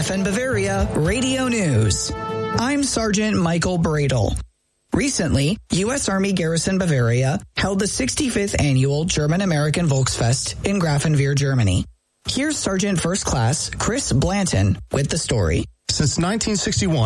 FN Bavaria Radio News. I'm Sergeant Michael Bradle. Recently, U.S. Army Garrison Bavaria held the 65th annual German-American Volksfest in Grafenwehr, Germany. Here's Sergeant First Class Chris Blanton with the story. Since 1961,